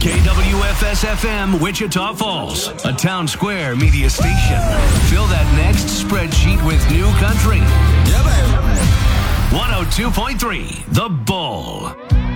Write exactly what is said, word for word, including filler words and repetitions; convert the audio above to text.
K W F S F M, Wichita Falls, a Town Square media station. Fill that next spreadsheet with new country. Yeah, baby. one oh two point three, The Bull.